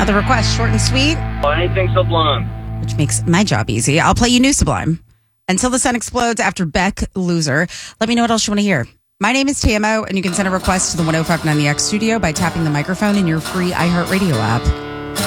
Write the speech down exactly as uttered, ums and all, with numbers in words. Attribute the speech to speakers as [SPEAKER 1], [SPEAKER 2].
[SPEAKER 1] Another request, short and sweet.
[SPEAKER 2] Anything Sublime.
[SPEAKER 1] Which makes my job easy. I'll play you New Sublime. Until the Sun Explodes after Beck Loser. Let me know what else you want to hear. My name is T M O, and you can send a request to the one oh five nine The X studio by tapping the microphone in your free iHeartRadio app.